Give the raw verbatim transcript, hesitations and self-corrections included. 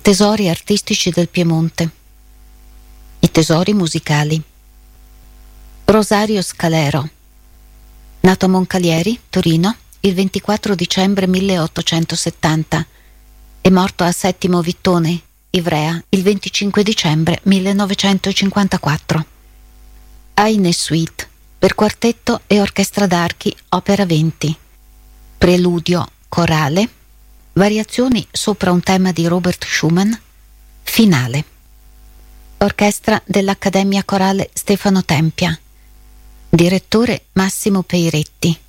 Tesori artistici del Piemonte. I tesori musicali. Rosario Scalero, nato a Moncalieri, Torino, il ventiquattro dicembre milleottocentosettanta e morto a Settimo Vittone, Ivrea, il venticinque dicembre millenovecentocinquantaquattro. Aine Suite, per quartetto e orchestra d'archi, opera venti. Preludio corale, variazioni sopra un tema di Robert Schumann, finale. Orchestra dell'Accademia Corale Stefano Tempia. Direttore Massimo Peiretti.